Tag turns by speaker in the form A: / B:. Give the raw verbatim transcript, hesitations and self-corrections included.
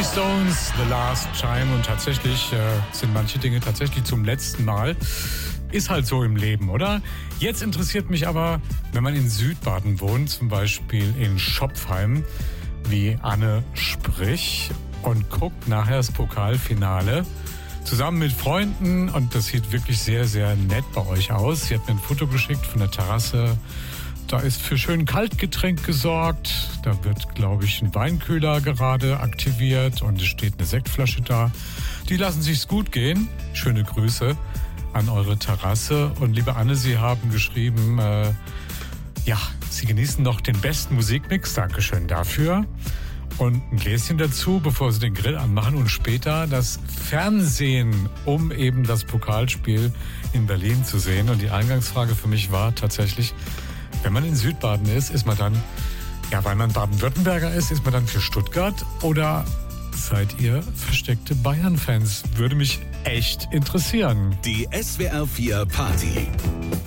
A: Stones, The Last Chime. Und tatsächlich äh, sind manche Dinge tatsächlich zum letzten Mal. Ist halt so im Leben, oder? Jetzt interessiert mich aber, wenn man in Südbaden wohnt, zum Beispiel in Schopfheim, wie Anne Sprich und guckt nachher das Pokalfinale zusammen mit Freunden. Und das sieht wirklich sehr, sehr nett bei euch aus. Sie hat mir ein Foto geschickt von der Terrasse. Da ist für schön Kaltgetränk gesorgt. Da wird, glaube ich, ein Weinkühler gerade aktiviert und es steht eine Sektflasche da. Die lassen sich's gut gehen. Schöne Grüße an eure Terrasse. Und liebe Anne, Sie haben geschrieben, äh, ja, Sie genießen noch den besten Musikmix. Dankeschön dafür. Und ein Gläschen dazu, bevor Sie den Grill anmachen. Und später das Fernsehen, um eben das Pokalspiel in Berlin zu sehen. Und die Eingangsfrage für mich war tatsächlich, wenn man in Südbaden ist, ist man dann, ja, weil man Baden-Württemberger ist, ist man dann für Stuttgart oder seid ihr versteckte Bayern-Fans? Würde mich echt interessieren.
B: Die S W R vier Party.